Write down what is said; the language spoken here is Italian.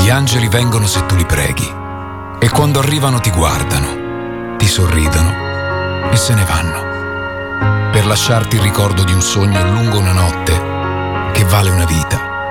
Gli angeli vengono se tu li preghi e quando arrivano ti guardano, ti sorridono e se ne vanno per lasciarti il ricordo di un sogno lungo una notte che vale una vita.